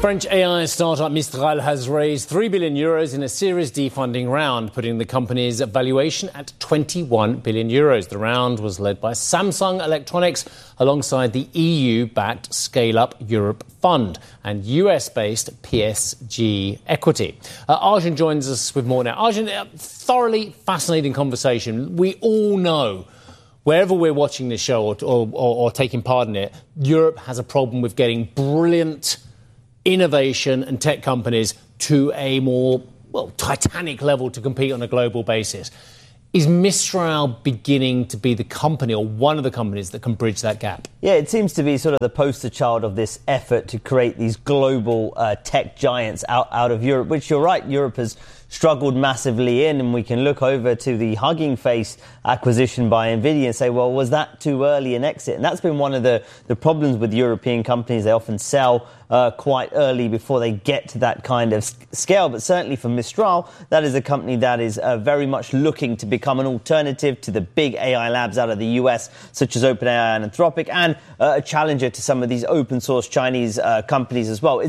French AI startup Mistral has raised €3 billion in a Series D funding round, putting the company's valuation at €21 billion. The round was led by Samsung Electronics alongside the EU-backed Scale Up Europe Fund and US-based PSG Equity. Arjun joins us with more now. Arjun, thoroughly fascinating conversation. We all know, wherever we're watching this show or taking part in it, Europe has a problem with getting brilliant innovation and tech companies to a more, titanic level to compete on a global basis. Is Mistral beginning to be the company or one of the companies that can bridge that gap? Yeah, it seems to be sort of the poster child of this effort to create these global tech giants out of Europe, which you're right, Europe has struggled massively in, and we can look over to the Hugging Face acquisition by NVIDIA and say, well, was that too early an exit? And that's been one of the problems with European companies. They often sell quite early before they get to that kind of scale. But certainly for Mistral, that is a company that is very much looking to become an alternative to the big AI labs out of the US, such as OpenAI and Anthropic, and a challenger to some of these open source Chinese companies as well.